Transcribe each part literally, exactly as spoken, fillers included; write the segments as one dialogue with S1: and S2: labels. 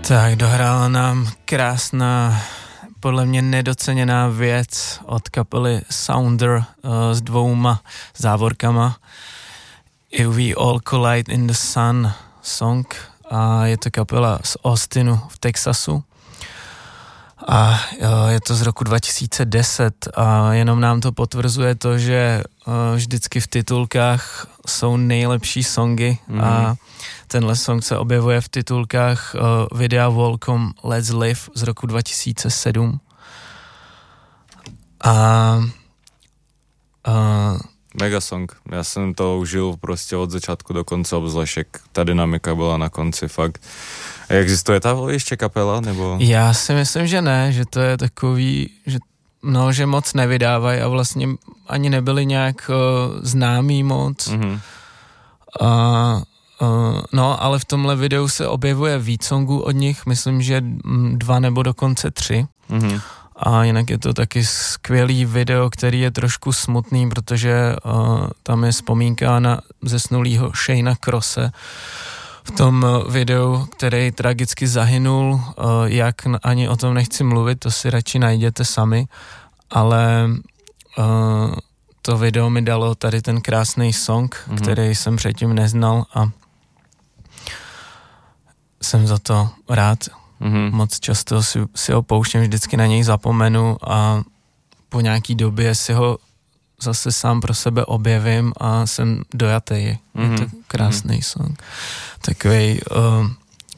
S1: Tak dohrála nám krásná, podle mě nedoceněná věc od kapely Sounder uh, s dvouma závorkama. If We All Collide in the Sun song, a je to kapela z Austinu v Texasu. A je to z roku dva tisíce deset a jenom nám to potvrzuje to, že vždycky v titulkách jsou nejlepší songy mm. a tenhle song se objevuje v titulkách videa Welcome Let's Live z roku dva tisíce sedm. A, a
S2: mega song. Já jsem to užil prostě od začátku do konce, obzvlášť ta dynamika byla na konci, fakt. A existuje ta ještě kapela, nebo?
S1: Já si myslím, že ne, že to je takový, že, no, že moc nevydávají a vlastně ani nebyli nějak uh, známí moc. Mm-hmm. A, uh, no, ale v tomhle videu se objevuje víc songů od nich, myslím, že dva nebo dokonce tři. Mm-hmm. A jinak je to taky skvělý video, který je trošku smutný, protože uh, tam je vzpomínka na zesnulýho Shayna Crosse v tom videu, který tragicky zahynul, uh, jak ani o tom nechci mluvit, to si radši najděte sami, ale uh, to video mi dalo tady ten krásný song, mm-hmm. který jsem předtím neznal a jsem za to rád. Mm-hmm. Moc často si, si ho pouštím, vždycky na něj zapomenu a po nějaký době si ho zase sám pro sebe objevím a jsem dojatý. Mm-hmm. Je to krásný mm-hmm. song. Takovej uh, uh,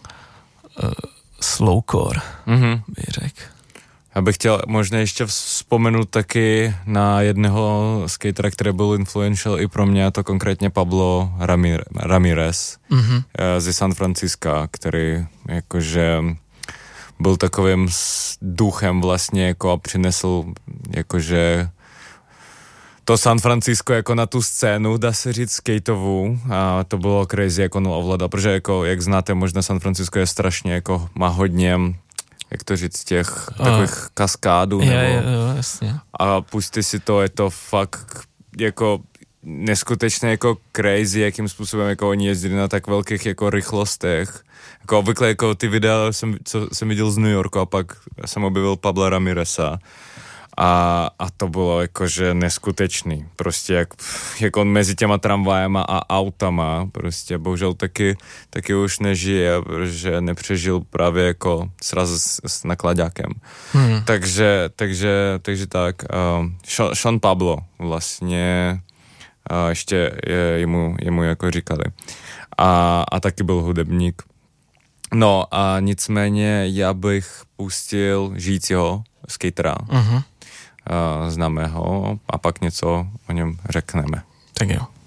S1: slowcore, mm-hmm. bych řekl.
S2: Já bych chtěl možná ještě vzpomenout taky na jedného skatera, který byl influential i pro mě, to konkrétně Pablo Ramir- Ramirez mm-hmm. ze San Francisca, který jakože byl takovým duchem vlastně jako a přinesl jakože to San Francisco jako na tu scénu, dá se říct, skateovou a to bylo crazy, jak on ovládal, protože jako, jak znáte, možná San Francisco je strašně jako, má hodně, jak to říct, těch a, takových kaskádů,
S1: je,
S2: nebo
S1: je, je, jasně.
S2: A pusťte si to, je to fakt jako neskutečně jako crazy, jakým způsobem jako oni jezdili na tak velkých jako rychlostech. Jako obvykle jako ty videa, jsem, co jsem viděl z New Yorku a pak jsem objevil Pabla Ramireza a, a to bylo jakože neskutečný. Prostě jak, jak on mezi těma tramvajema a autama prostě bohužel taky, taky už nežije, protože nepřežil právě jako sraz s, s nakladákem. Hmm. Takže, takže, takže tak. Uh, Sean Pablo vlastně a ještě je, jemu, jemu jako říkali. A, a taky byl hudebník. No a nicméně já bych pustil žijícího skatera, uh-huh. známého, a pak něco o něm řekneme.
S1: Tak jo.